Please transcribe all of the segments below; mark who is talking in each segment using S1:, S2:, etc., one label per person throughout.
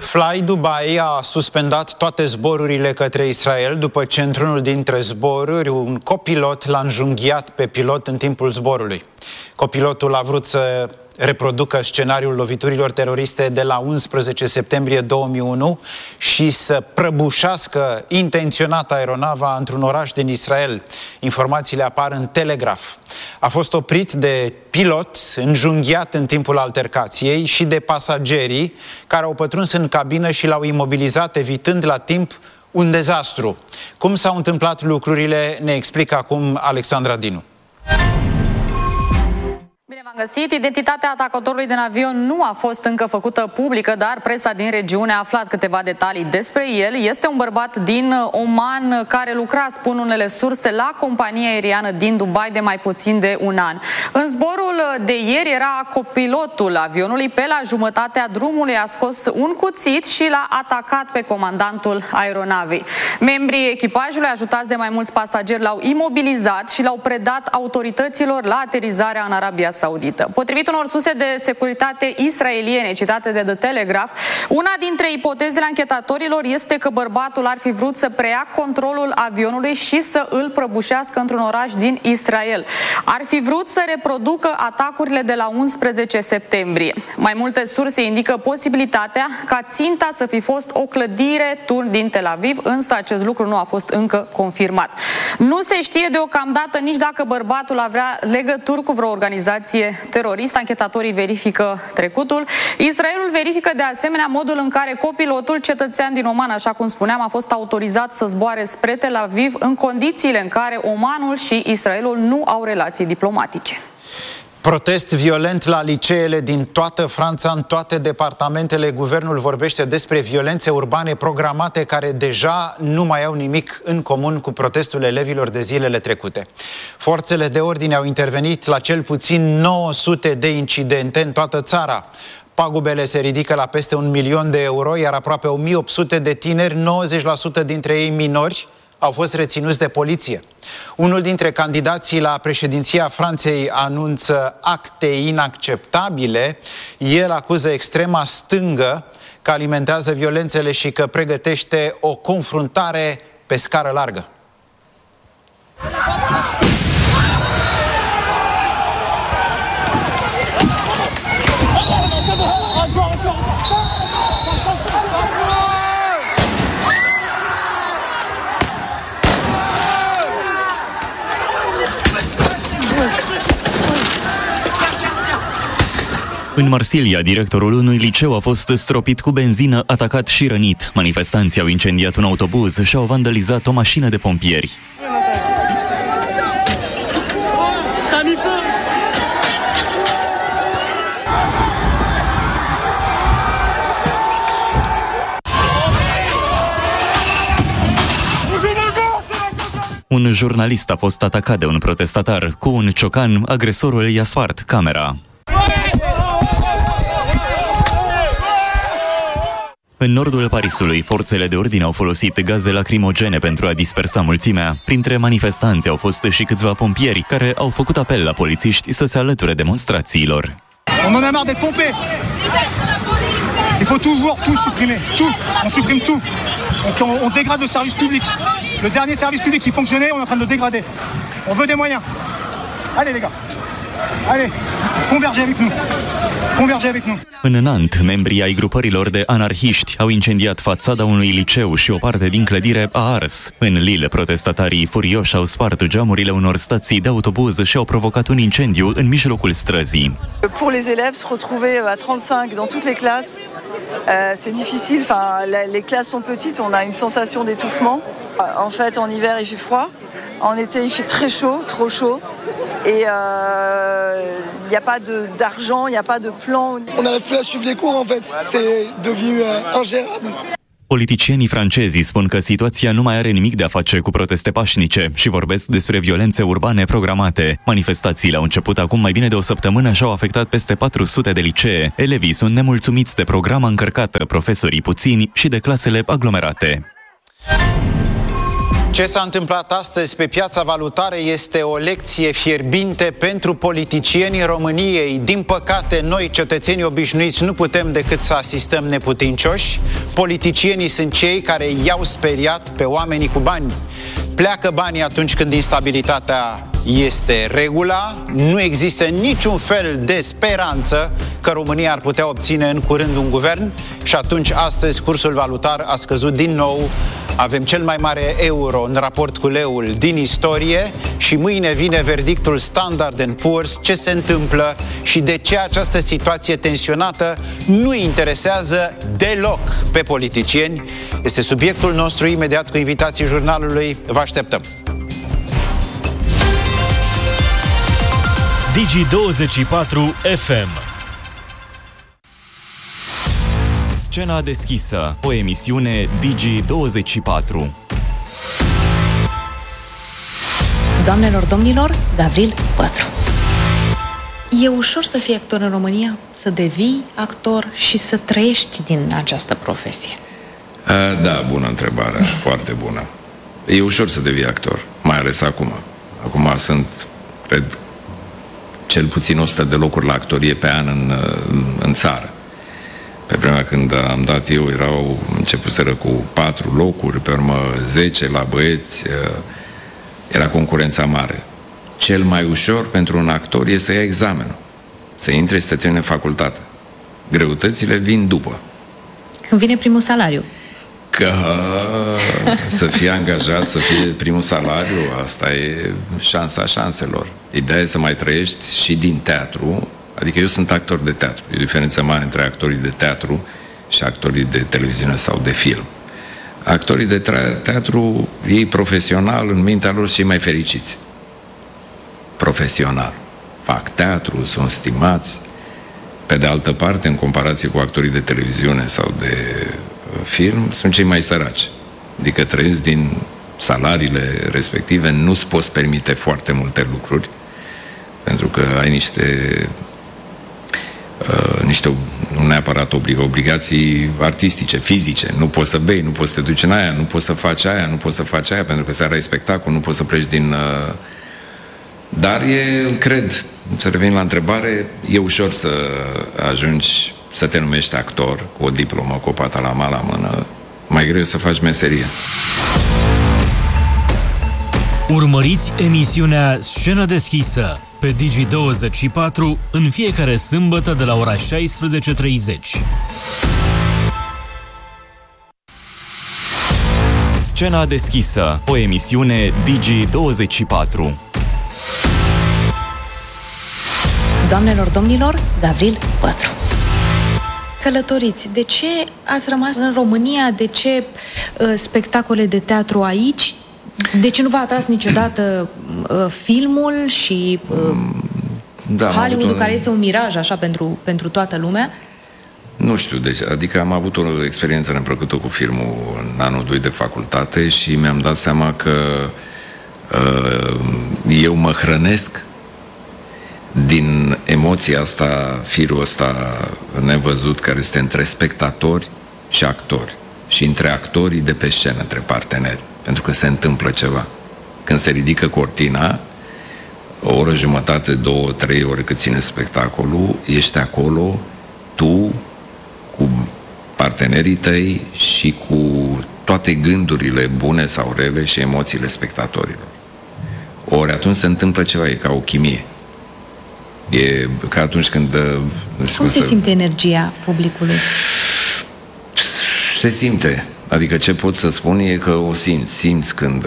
S1: Fly Dubai a suspendat toate zborurile către Israel după ce într-unul dintre zboruri un copilot l-a înjunghiat pe pilot în timpul zborului. Copilotul a vrut să reproducă scenariul loviturilor teroriste de la 11 septembrie 2001 și să prăbușească intenționat aeronava într-un oraș din Israel. Informațiile apar în Telegraph. A fost oprit de pilot, înjunghiat în timpul altercației, și de pasagerii care au pătruns în cabină și l-au imobilizat, evitând la timp un dezastru. Cum s-au întâmplat lucrurile, ne explică acum Alexandra Dinu.
S2: Bine v-am găsit! Identitatea atacatorului din avion nu a fost încă făcută publică, dar presa din regiune a aflat câteva detalii despre el. Este un bărbat din Oman care lucra, spun unele surse, la compania aeriană din Dubai de mai puțin de un an. În zborul de ieri era copilotul avionului. Pe la jumătatea drumului a scos un cuțit și l-a atacat pe comandantul aeronavei. Membrii echipajului, ajutați de mai mulți pasageri, l-au imobilizat și l-au predat autorităților la aterizarea în Arabia Saudită. Potrivit unor surse de securitate israeliene citate de The Telegraph, una dintre ipotezele anchetatorilor este că bărbatul ar fi vrut să preia controlul avionului și să îl prăbușească într-un oraș din Israel. Ar fi vrut să reproducă atacurile de la 11 septembrie. Mai multe surse indică posibilitatea ca ținta să fi fost o clădire turn din Tel Aviv, însă acest lucru nu a fost încă confirmat. Nu se știe deocamdată nici dacă bărbatul avea legături cu vreo organizație teroristă. Anchetatorii verifică trecutul. Israelul verifică de asemenea modul în care copilotul, cetățean din Oman, așa cum spuneam, a fost autorizat să zboare spre Tel Aviv în condițiile în care Omanul și Israelul nu au relații diplomatice.
S1: Protest violent la liceele din toată Franța, în toate departamentele. Guvernul vorbește despre violențe urbane programate care deja nu mai au nimic în comun cu protestul elevilor de zilele trecute. Forțele de ordine au intervenit la cel puțin 900 de incidente în toată țara. Pagubele se ridică la peste 1 milion de euro, iar aproape 1800 de tineri, 90% dintre ei minori, au fost reținuți de poliție. Unul dintre candidații la președinția Franței anunță acte inacceptabile. El acuză extrema stângă că alimentează violențele și că pregătește o confruntare pe scară largă.
S3: În Marsilia, directorul unui liceu a fost stropit cu benzină, atacat și rănit. Manifestanții au incendiat un autobuz și au vandalizat o mașină de pompieri. Un jurnalist a fost atacat de un protestatar. Cu un ciocan, agresorul i-a spart camera. În nordul Parisului, forțele de ordine au folosit gaze lacrimogene pentru a dispersa mulțimea. Printre manifestanți au fost și câțiva pompieri care au făcut apel la polițiști să se alăture demonstrațiilor.
S4: On en a marre d'être pompés. Il faut toujours tout supprimer, tout. On supprime tout. On dégrade le service public. Le dernier service public qui fonctionnait, on est en train de le dégrader. On veut des moyens. Allez les gars. Allez, convergez avec nous. Convergez avec nous.
S3: În Nantes, membrii ai grupărilor de anarhiști au incendiat fațada unui liceu și o parte din clădire a ars. În Lille, protestatarii furioși au spart geamurile unor stații de autobuz și au provocat un incendiu în mijlocul străzii.
S5: Pour les élèves, se retrouver à 35 dans toutes les classes, c'est difficile. Enfin, les classes sont petites, on a une sensation d'étouffement. En fait, en hiver, il fait froid. En été, il fait très chaud, trop chaud. Et il n'y a pas d'argent, il n'y a pas de plan.
S6: On n'arrive plus à suivre les cours, en fait. C'est devenu ingérable.
S3: Politicienii francezi spun că situația nu mai are nimic de a face cu proteste pașnice și vorbesc despre violențe urbane programate. Manifestațiile au început acum mai bine de o săptămână și au afectat peste 400 de licee. Elevii sunt nemulțumiți de programa încărcată, profesorii puțini și de clasele aglomerate.
S1: Ce s-a întâmplat astăzi pe piața valutară este o lecție fierbinte pentru politicienii României. Din păcate, noi, cetățenii obișnuiți, nu putem decât să asistăm neputincioși. Politicienii sunt cei care i-au speriat pe oamenii cu bani. Pleacă banii atunci când instabilitatea este regula, nu există niciun fel de speranță că România ar putea obține în curând un guvern și atunci astăzi cursul valutar a scăzut din nou. Avem cel mai mare euro în raport cu leul din istorie și mâine vine verdictul Standard & Poor's. Ce se întâmplă și de ce această situație tensionată nu interesează deloc pe politicieni? Este subiectul nostru imediat cu invitații jurnalului. Vă așteptăm!
S7: Digi24 FM.
S3: Scena deschisă, o emisiune Digi24.
S8: Doamnelor, domnilor, Gavril Pătru. E ușor să fii actor în România? Să devii actor și să trăiești din această profesie?
S9: Da, bună întrebare, foarte bună. E ușor să devii actor, mai ales acum. Acum sunt, cred, cel puțin 100 de locuri la actorie pe an în țară. Pe vremea când am dat eu, începuseră cu 4 locuri, pe urmă 10 la băieți, era concurența mare. Cel mai ușor pentru un actor e să ia examenul, să intre și să termine facultatea. Greutățile vin după.
S8: Când vine primul salariu.
S9: Că să fie angajat, să fie primul salariu, asta e șansa șanselor. Ideea e să mai trăiești și din teatru. Adică eu sunt actor de teatru. E o diferență mare între actorii de teatru și actorii de televiziune sau de film. Actorii de teatru, ei profesional, în mintea lor, și mai fericiți. Profesional. Fac teatru, sunt stimați. Pe de altă parte, în comparație cu actorii de televiziune sau de film, sunt cei mai săraci. Adică trăiesc din salariile respective, nu-ți poți permite foarte multe lucruri, pentru că ai niște nu neapărat obligații artistice, fizice. Nu poți să bei, nu poți să te duci în aia, nu poți să faci aia, nu poți să faci aia, pentru că seara e spectacol, nu poți să pleci din... Dar cred, să revin la întrebare, e ușor să ajungi să te numești actor cu o diplomă, cu o patalama la mână. Mai greu să faci meserie.
S7: Urmăriți emisiunea Scenă deschisă pe Digi24 în fiecare sâmbătă de la ora 16:30.
S3: Scena deschisă, o emisiune Digi24.
S8: Doamnelor, domnilor, Gavril Pătru. Călătoriți, de ce ați rămas în România? De ce spectacole de teatru aici? De ce nu v-a atras niciodată filmul și Hollywood-ul, care este un miraj așa pentru toată lumea?
S9: Nu știu, adică am avut o experiență neplăcută cu filmul în anul 2 de facultate și mi-am dat seama că eu mă hrănesc din emoția asta, firul ăsta nevăzut care este între spectatori și actori și între actorii de pe scenă, între parteneri, pentru că se întâmplă ceva. Când se ridică cortina, o oră, jumătate, 2, 3 ore cât ține spectacolul, ești acolo, tu, cu partenerii tăi și cu toate gândurile bune sau rele și emoțiile spectatorilor. Ori atunci se întâmplă ceva, e ca o chimie. E ca atunci când...
S8: Cum se simte energia publicului?
S9: Se simte. Adică ce pot să spun e că o simți când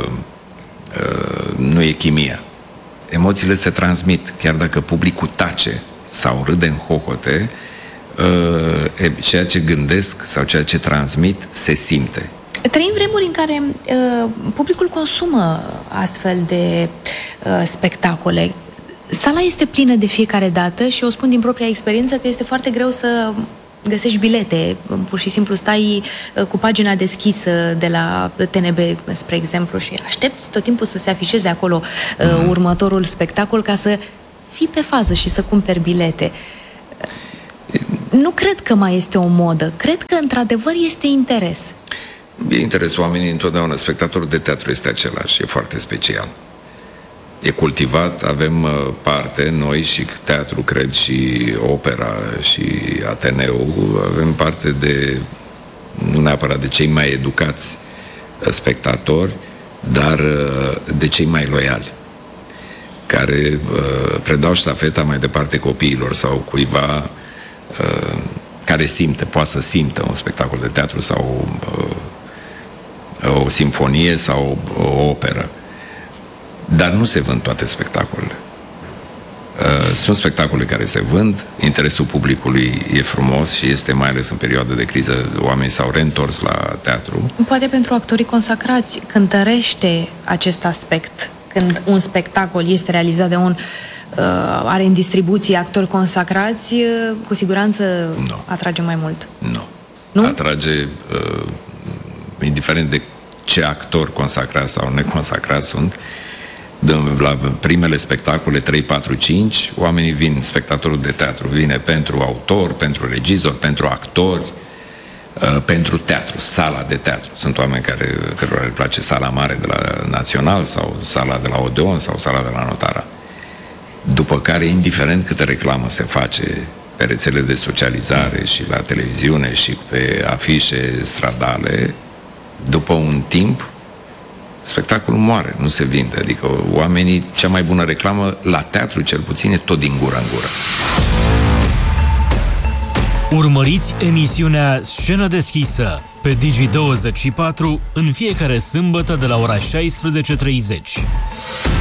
S9: nu e chimia. Emoțiile se transmit, chiar dacă publicul tace sau râde în hohote, ceea ce gândesc sau ceea ce transmit se simte.
S8: Trăim vremuri în care publicul consumă astfel de spectacole. Sala este plină de fiecare dată și o spun din propria experiență că este foarte greu să găsești bilete. Pur și simplu stai cu pagina deschisă de la TNB, spre exemplu, și aștepți tot timpul să se afișeze acolo următorul spectacol ca să fii pe fază și să cumperi bilete. Nu cred că mai este o modă. Cred că, într-adevăr, este interes.
S9: E interesul oamenii întotdeauna. Spectatorul de teatru este același, e foarte special. E cultivat, avem parte, noi și teatru, cred, și opera și Ateneu, avem parte de, nu neapărat de cei mai educați spectatori, dar de cei mai loiali, care predau ștafeta mai departe copiilor sau cuiva care simte, poate să simtă un spectacol de teatru sau o simfonie sau o operă. Dar nu se vând toate spectacolele. Sunt spectacole care se vând, interesul publicului e frumos și este, mai ales în perioada de criză, oamenii s-au reîntors la teatru.
S8: Poate pentru actorii consacrați cântărește acest aspect, când un spectacol este realizat de are în distribuție actori consacrați, cu siguranță atrage mai mult.
S9: Nu? Atrage, indiferent de ce actori consacrați sau neconsacrați sunt, la primele spectacole 3, 4, 5, oamenii vin, spectatorul de teatru vine pentru autor, pentru regizor, pentru actori, pentru teatru, sala de teatru. Sunt oameni cărora le place sala mare de la Național sau sala de la Odeon sau sala de la Notara. După care, indiferent câtă reclamă se face pe rețele de socializare și la televiziune și pe afișe stradale, după un timp spectacolul moare, nu se vinde. Adică oamenii, cea mai bună reclamă la teatru, cel puțin, e tot din gură în gură.
S7: Urmăriți emisiunea Scenă deschisă pe Digi24 în fiecare sâmbătă de la ora 16:30.